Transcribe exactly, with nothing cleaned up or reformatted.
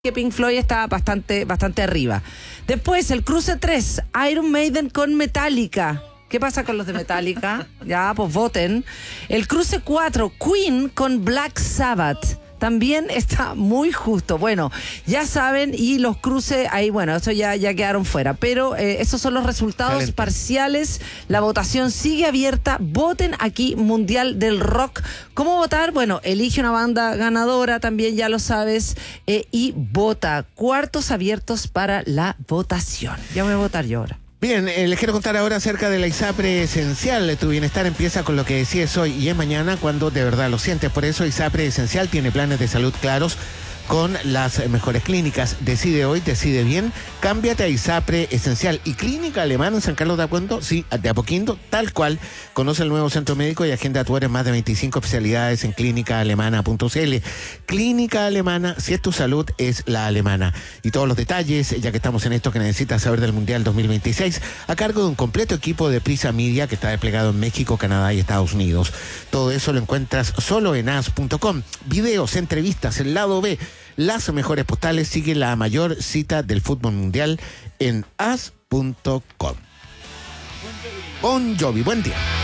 que Pink Floyd está bastante, bastante arriba. Después, el cruce tres, Iron Maiden con Metallica. ¿Qué pasa con los de Metallica? Ya, pues voten. El cruce cuatro, Queen con Black Sabbath. También está muy justo. Bueno, ya saben, y los cruces, ahí, bueno, eso ya, ya quedaron fuera. Pero eh, esos son los resultados Excelente. parciales. La votación sigue abierta. Voten aquí, Mundial del Rock. ¿Cómo votar? Bueno, elige una banda ganadora, también ya lo sabes, eh, y vota. Cuartos abiertos para la votación. Ya voy a votar yo ahora. Bien, eh, les quiero contar ahora acerca de la ISAPRE Esencial. Tu bienestar empieza con lo que decides hoy y es mañana cuando de verdad lo sientes. Por eso ISAPRE Esencial tiene planes de salud claros con las mejores clínicas. Decide hoy, decide bien, cámbiate a ISAPRE Esencial. Y Clínica Alemana en San Carlos de Apoquindo, sí, de Apoquindo, tal cual. Conoce el nuevo centro médico y agenda tu hora en más de veinticinco especialidades en clínica alemana punto c l. Clínica Alemana, si es tu salud, es la alemana. Y todos los detalles, ya que estamos en esto que necesitas saber del Mundial dos mil veintiséis, a cargo de un completo equipo de Prisa Media que está desplegado en México, Canadá y Estados Unidos. Todo eso lo encuentras solo en as punto com. Videos, entrevistas, el lado B, las mejores postales. Sigue la mayor cita del fútbol mundial en as punto com. Bon Jovi, buen día.